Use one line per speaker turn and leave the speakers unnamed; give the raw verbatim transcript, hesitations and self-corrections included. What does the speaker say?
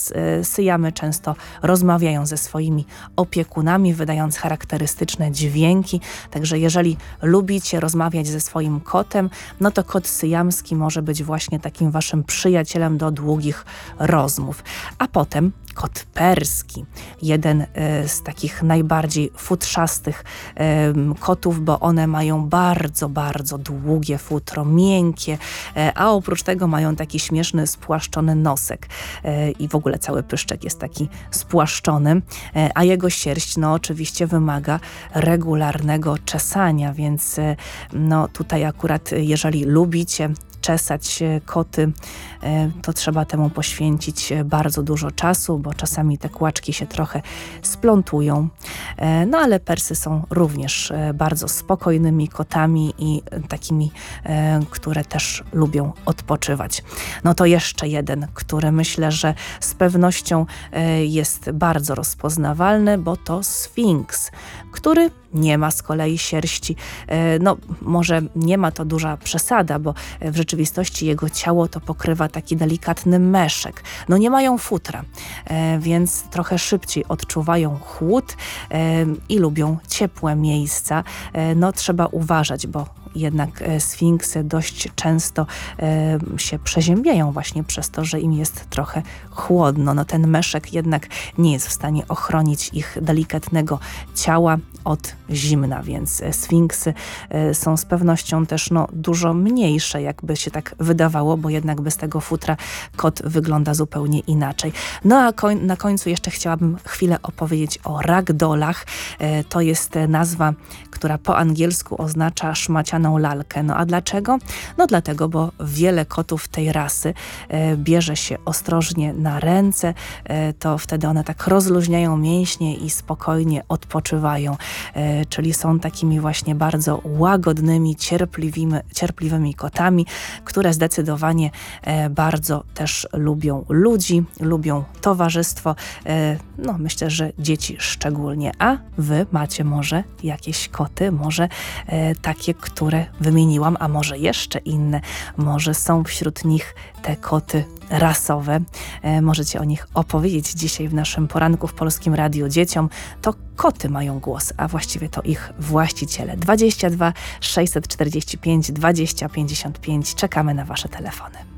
więc syjamy często rozmawiają ze swoimi opiekunami, wydając charakterystyczne dźwięki. Także jeżeli lubicie rozmawiać ze swoim kotem, no to kot syjamski może być właśnie takim waszym przyjacielem do długich rozmów. A potem kot perski, jeden z takich najbardziej futrzastych kotów, bo one mają bardzo, bardzo długie futro, miękkie, a oprócz tego mają taki śmieszny, spłaszczony nosek i w ogóle cały pyszczek jest taki spłaszczony, a jego sierść no oczywiście wymaga regularnego czesania, więc no tutaj akurat jeżeli lubicie czesać koty, to trzeba temu poświęcić bardzo dużo czasu, bo czasami te kłaczki się trochę splątują. No ale persy są również bardzo spokojnymi kotami i takimi, które też lubią odpoczywać. No to jeszcze jeden, który myślę, że z pewnością jest bardzo rozpoznawalny, bo to sfinks, który nie ma z kolei sierści. No może nie ma to duża przesada, bo w rzeczywistości jego ciało to pokrywa taki delikatny meszek. No nie mają futra, więc trochę szybciej odczuwają chłód i lubią ciepłe miejsca. No trzeba uważać, bo jednak sfinksy dość często e, się przeziębiają właśnie przez to, że im jest trochę chłodno. No ten meszek jednak nie jest w stanie ochronić ich delikatnego ciała od zimna, więc sfinksy e, są z pewnością też no, dużo mniejsze, jakby się tak wydawało, bo jednak bez tego futra kot wygląda zupełnie inaczej. No a koń, na końcu jeszcze chciałabym chwilę opowiedzieć o ragdollach. E, to jest nazwa, która po angielsku oznacza szmacianą lalkę. No a dlaczego? No dlatego, bo wiele kotów tej rasy e, bierze się ostrożnie na ręce, e, to wtedy one tak rozluźniają mięśnie i spokojnie odpoczywają. E, czyli są takimi właśnie bardzo łagodnymi, cierpliwymi, cierpliwymi kotami, które zdecydowanie e, bardzo też lubią ludzi, lubią towarzystwo. E, no myślę, że dzieci szczególnie. A wy macie może jakieś koty, może e, takie, które wymieniłam, a może jeszcze inne, może są wśród nich te koty rasowe. E, możecie o nich opowiedzieć dzisiaj w naszym poranku w Polskim Radiu Dzieciom. To koty mają głos, a właściwie to ich właściciele. dwadzieścia dwa sześćset czterdzieści pięć dwadzieścia pięćdziesiąt pięć. Czekamy na wasze telefony.